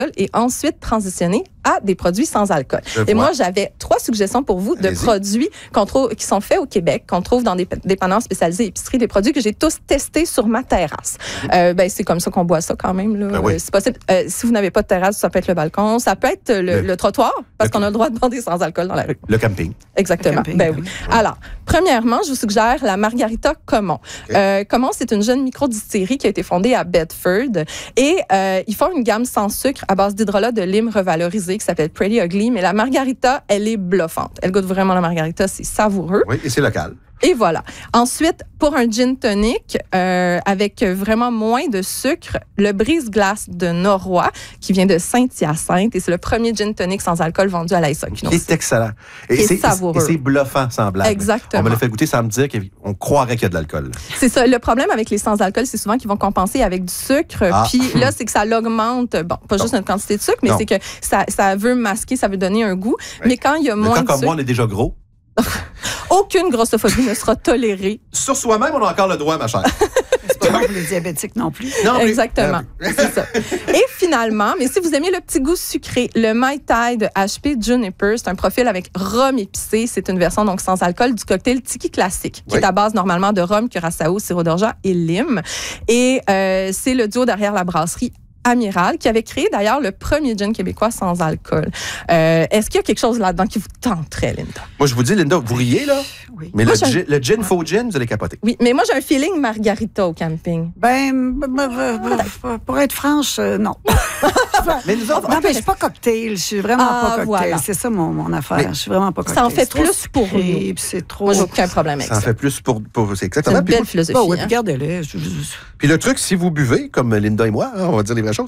et ensuite transitionner à des produits sans alcool. Et moi, j'avais 3 suggestions pour vous de produits qui sont faits au Québec, qu'on trouve dans des dépanneurs spécialisés épiceries, des produits que j'ai tous testés sur ma terrasse. C'est comme ça qu'on boit ça quand même. Là. C'est possible. Si vous n'avez pas de terrasse, ça peut être le balcon, ça peut être le trottoir, parce qu'on a le droit de boire des sans alcool dans la rue. Le camping. Exactement. Oui. Alors, premièrement, je vous suggère la Margarita Common. Common, c'est une jeune micro-distillerie qui a été fondée à Bedford et ils font une gamme sans sucre à base d'hydrolat de lime revalorisé qui s'appelle Pretty Ugly, mais la Margarita, elle est bluffante. Elle goûte vraiment la Margarita, c'est savoureux. Oui, et c'est local. Et voilà. Ensuite, pour un gin tonic avec vraiment moins de sucre, le brise-glace de Norrois, qui vient de Saint-Hyacinthe, et c'est le premier gin tonic sans alcool vendu à la SAQ. C'est excellent. Et c'est savoureux. Et c'est bluffant, sans blague. Exactement. On me l'a fait goûter sans me dire qu'on croirait qu'il y a de l'alcool. C'est ça. Le problème avec les sans-alcool, c'est souvent qu'ils vont compenser avec du sucre. Puis là, c'est que ça l'augmente, pas juste notre quantité de sucre, mais c'est que ça veut masquer, ça veut donner un goût. Oui. Mais quand il y a moins de sucre... comme moi, on est déjà gros. Aucune grossophobie ne sera tolérée. Sur soi-même, on a encore le droit, ma chère. C'est pas bon pour les diabétiques non plus. Non, exactement. C'est ça. Et finalement, mais si vous aimez le petit goût sucré, le Mai Tai de HP Juniper, c'est un profil avec rhum épicé. C'est une version donc sans alcool du cocktail Tiki classique, qui est à base normalement de rhum, curaçao, sirop d'orgeat et lime. Et c'est le duo derrière la brasserie Amiral, qui avait créé d'ailleurs le premier gin québécois sans alcool. Est-ce qu'il y a quelque chose là-dedans qui vous tenterait, Linda? Moi, je vous dis, Linda, vous riez, là? Oui. Mais moi, le gin, faux gin, vous allez capoter. Oui, mais moi, j'ai un feeling Margarita au camping. Pour être franche, non. Mais nous autres, non, mais je suis pas cocktail. Je suis vraiment pas cocktail. Voilà. C'est ça mon affaire. Mais je suis vraiment pas cocktail. Ça en fait plus pour nous. C'est trop... Moi, j'ai aucun problème avec ça. Ça en fait plus pour c'est exactement. C'est une belle philosophie. Oui, regardez-le. Puis le truc, si vous buvez, comme Linda et moi, on va dire les vraies choses,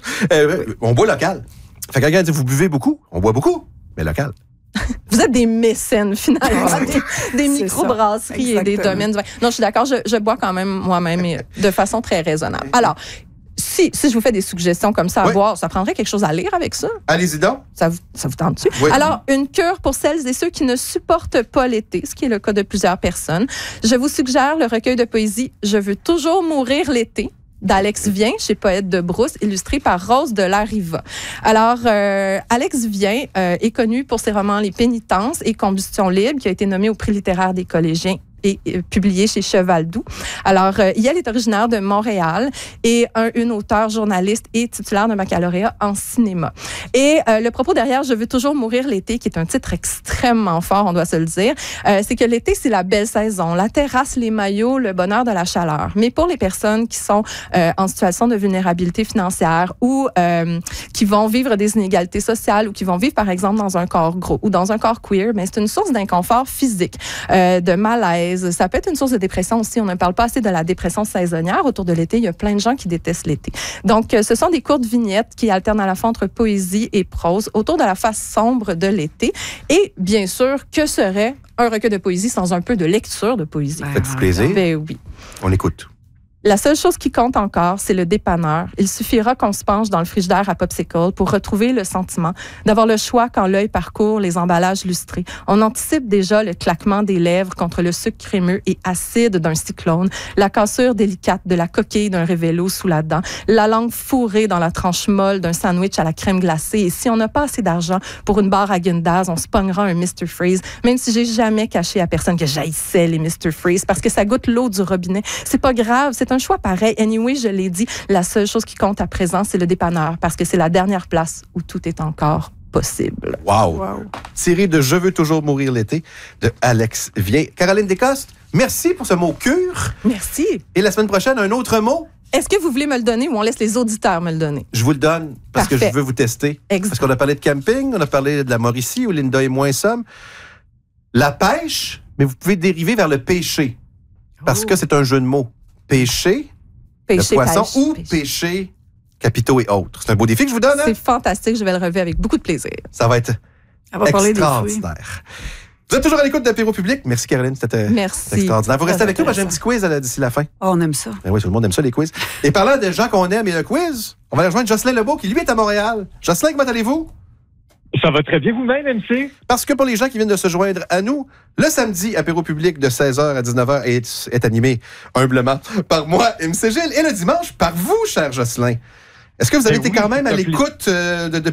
on boit local. Fait que regarde, vous buvez beaucoup, on boit beaucoup, mais local. Vous êtes des mécènes, finalement, des microbrasseries et des domaines du vin. Non, je suis d'accord, je bois quand même moi-même de façon très raisonnable. Alors, si je vous fais des suggestions comme ça à boire, ça prendrait quelque chose à lire avec ça? Allez-y donc. Ça vous tente-tu? Oui. Alors, une cure pour celles et ceux qui ne supportent pas l'été, ce qui est le cas de plusieurs personnes. Je vous suggère le recueil de poésie « Je veux toujours mourir l'été » d'Alex Vien, chez Poète de Brousse, illustré par Rose de la Riva. Alors, Alex Vien est connu pour ses romans Les Pénitences et Combustion libre, qui a été nommé au prix littéraire des collégiens et publié chez Cheval Doux. Alors, Yael est originaire de Montréal et une auteure, journaliste et titulaire d'un baccalauréat en cinéma. Et le propos derrière « Je veux toujours mourir l'été », qui est un titre extrêmement fort, on doit se le dire, c'est que l'été, c'est la belle saison. La terrasse, les maillots, le bonheur de la chaleur. Mais pour les personnes qui sont en situation de vulnérabilité financière ou qui vont vivre des inégalités sociales ou qui vont vivre, par exemple, dans un corps gros ou dans un corps queer, mais c'est une source d'inconfort physique, de malaise. Ça peut être une source de dépression aussi. On ne parle pas assez de la dépression saisonnière. Autour de l'été, il y a plein de gens qui détestent l'été. Donc, ce sont des courtes vignettes qui alternent à la fois entre poésie et prose autour de la face sombre de l'été. Et bien sûr, que serait un recueil de poésie sans un peu de lecture de poésie? Faites-vous plaisir? Ben oui. On écoute. La seule chose qui compte encore, c'est le dépanneur. Il suffira qu'on se penche dans le frigidaire à popsicle pour retrouver le sentiment d'avoir le choix quand l'œil parcourt les emballages lustrés. On anticipe déjà le claquement des lèvres contre le sucre crémeux et acide d'un cyclone, la cassure délicate de la coquille d'un révélo sous la dent, la langue fourrée dans la tranche molle d'un sandwich à la crème glacée. Et si on n'a pas assez d'argent pour une barre à Gundas, on se pognera un Mr. Freeze, même si j'ai jamais caché à personne que j'haïssais les Mr. Freeze parce que ça goûte l'eau du robinet. C'est pas grave, c'est un choix pareil. Anyway, je l'ai dit, la seule chose qui compte à présent, c'est le dépanneur, parce que c'est la dernière place où tout est encore possible. Wow! Série de « Je veux toujours mourir l'été » de Alex Vien. Caroline Descostes, merci pour ce mot cure. Merci. Et la semaine prochaine, un autre mot? Est-ce que vous voulez me le donner ou on laisse les auditeurs me le donner? Je vous le donne parce que je veux vous tester. Parce qu'on a parlé de camping, on a parlé de la Mauricie où Linda et moi sommes. La pêche, mais vous pouvez dériver vers le pêcher. Parce que c'est un jeu de mots. Pêcher, le poisson ou pêcher capitaux et autres. C'est un beau défi que je vous donne. Hein? C'est fantastique. Je vais le relever avec beaucoup de plaisir. Ça va être extraordinaire. Vous êtes toujours à l'écoute d'Apéro Public. Merci, Caroline. C'était extraordinaire. Vous restez avec nous. Moi, j'ai un petit quiz d'ici la fin. Oh, on aime ça. Ben oui, tout le monde aime ça, les quiz. Et parlant des gens qu'on aime et le quiz, on va aller rejoindre Jocelyn Lebeau, qui, lui, est à Montréal. Jocelyn, comment allez-vous? Ça va très bien vous-même, MC? Parce que pour les gens qui viennent de se joindre à nous, le samedi, Apéro Public de 16h à 19h est animé humblement par moi, MC Gilles, et le dimanche par vous, cher Jocelyn. Est-ce que vous avez été quand même à l'écoute de